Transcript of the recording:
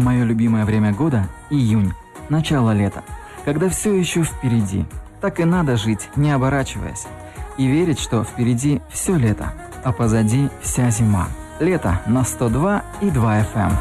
Мое любимое время года – июнь, начало лета, когда все еще впереди. Так и надо жить, не оборачиваясь. И верить, что впереди все лето, а позади вся зима. Лето на 102,2 FM.